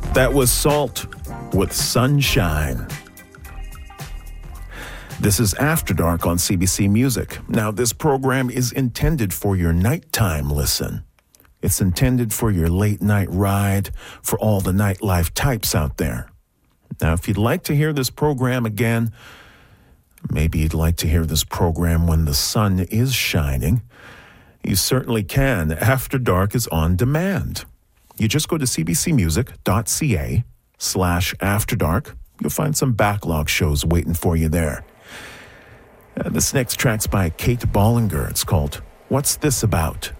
That was Salt with Sunshine. This is After Dark on CBC Music. Now, this program is intended for your nighttime listen. It's intended for your late night ride, for all the nightlife types out there. Now, if you'd like to hear this program again, maybe you'd like to hear this program when the sun is shining, you certainly can. After Dark is on demand. You just go to cbcmusic.ca/afterdark. You'll find some backlog shows waiting for you there. This next track's by Kate Bollinger. It's called What's This About?